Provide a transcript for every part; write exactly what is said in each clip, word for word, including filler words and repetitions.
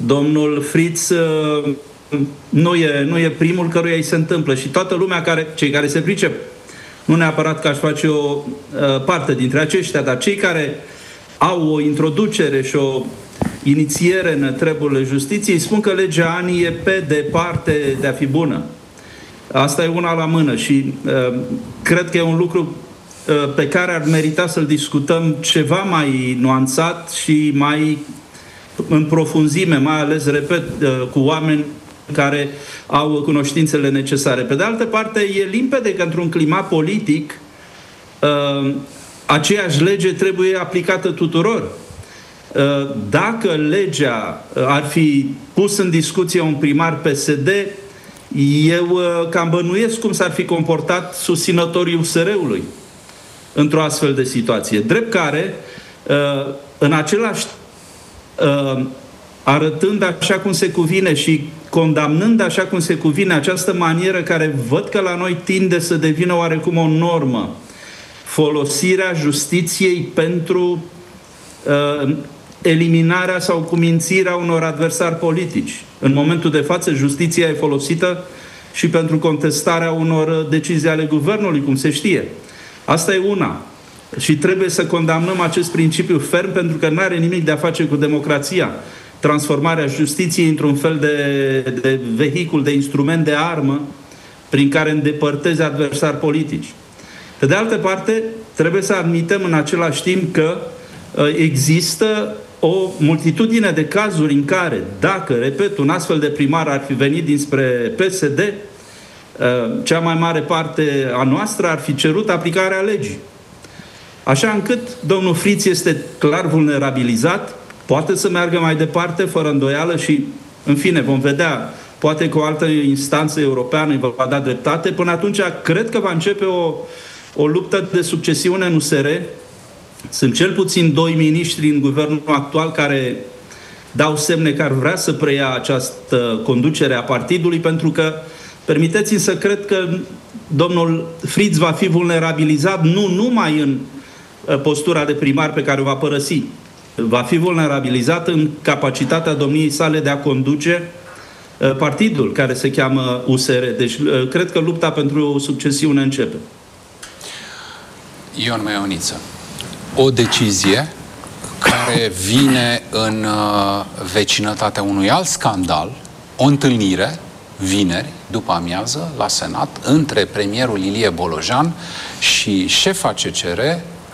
Domnul Fritz nu e, nu e primul căruia îi se întâmplă și toată lumea, care, cei care se pricep, nu neapărat că aș face o uh, parte dintre aceștia, dar cei care au o introducere și o inițiere în treburile justiției spun că legea A N I e pe departe de a fi bună. Asta e una la mână și uh, cred că e un lucru uh, pe care ar merita să-l discutăm ceva mai nuanțat și mai în profunzime, mai ales, repet, uh, cu oameni care au cunoștințele necesare. Pe de altă parte, e limpede că într-un climat politic uh, aceeași lege trebuie aplicată tuturor. Uh, dacă legea ar fi pus în discuție un primar P S D, eu uh, cam bănuiesc cum s-ar fi comportat susținătorii U S R-ului într-o astfel de situație. Drept care, uh, în același uh, arătând așa cum se cuvine și condamnând așa cum se cuvine această manieră care văd că la noi tinde să devină oarecum o normă, folosirea justiției pentru uh, eliminarea sau cumințirea unor adversari politici. În momentul de față, justiția e folosită și pentru contestarea unor decizii ale guvernului, cum se știe. Asta e una. Și trebuie să condamnăm acest principiu ferm, pentru că nu are nimic de a face cu democrația. Transformarea justiției într-un fel de, de vehicul, de instrument, de armă prin care îndepărtezi adversari politici. Pe de altă parte, trebuie să admitem în același timp că uh, există o multitudine de cazuri în care, dacă, repet, un astfel de primar ar fi venit dinspre P S D, uh, cea mai mare parte a noastră ar fi cerut aplicarea legii. Așa încât domnul Fritz este clar vulnerabilizat, poate să meargă mai departe, fără îndoială și, în fine, vom vedea, poate că o altă instanță europeană îi va da dreptate. Până atunci, cred că va începe o, o luptă de succesiune în U S R. Sunt cel puțin doi miniștri în guvernul actual care dau semne că ar vrea să preia această conducere a partidului, pentru că, permiteți-mi să cred că domnul Fritz va fi vulnerabilizat nu numai în postura de primar pe care o va părăsi, va fi vulnerabilizat în capacitatea domniei sale de a conduce partidul care se cheamă U S R. Deci cred că lupta pentru succesiune începe. Ion Maioniță, o decizie care vine în vecinătatea unui alt scandal, o întâlnire vineri, după amiază, la Senat, între premierul Ilie Bolojan și șefa C C R,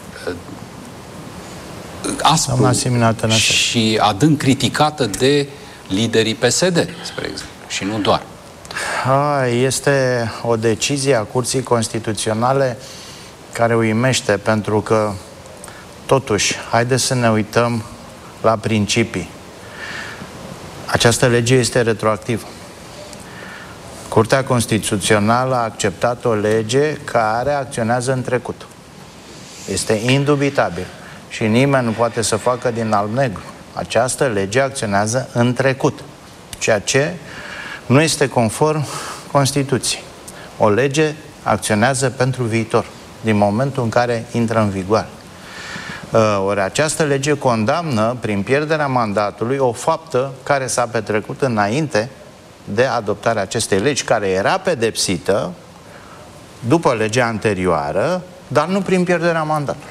aspru și adânc criticată de liderii P S D, spre exemplu, și nu doar. A, este o decizie a Curții Constituționale care uimește, pentru că, totuși, haideți să ne uităm la principii. Această lege este retroactivă. Curtea Constituțională a acceptat o lege care acționează în trecut. Este indubitabil. Și nimeni nu poate să facă din alb-negru. Această lege acționează în trecut, ceea ce nu este conform Constituției. O lege acționează pentru viitor, din momentul în care intră în vigoare. Ori această lege condamnă, prin pierderea mandatului, o faptă care s-a petrecut înainte de adoptarea acestei legi, care era pedepsită după legea anterioară, dar nu prin pierderea mandatului.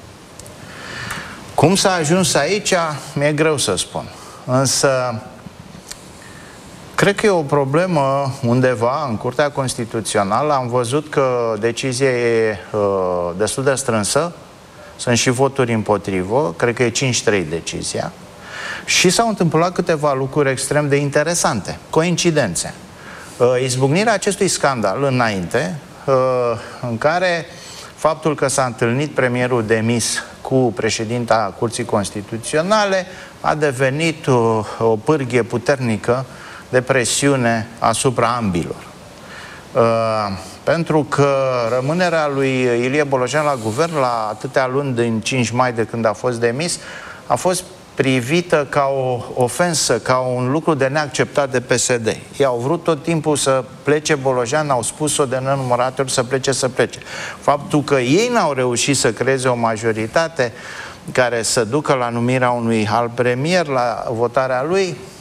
Cum s-a ajuns aici, mi-e greu să spun. Însă, cred că e o problemă undeva în Curtea Constituțională. Am văzut că decizia e uh, destul de strânsă. Sunt și voturi împotrivă. Cred că e cinci trei decizia. Și s-au întâmplat câteva lucruri extrem de interesante. Coincidențe. Uh, izbucnirea acestui scandal înainte, uh, în care faptul că s-a întâlnit premierul demis cu președinta Curții Constituționale a devenit o, o pârghie puternică de presiune asupra ambilor. Uh, pentru că rămânerea lui Ilie Bolojan la guvern la atâtea luni din cinci mai de când a fost demis a fost privită ca o ofensă, ca un lucru de neacceptat de P S D. Ei au vrut tot timpul să plece Bolojan, au spus-o de nenumărate ori, să plece, să plece. Faptul că ei n-au reușit să creeze o majoritate care să ducă la numirea unui alt premier, la votarea lui,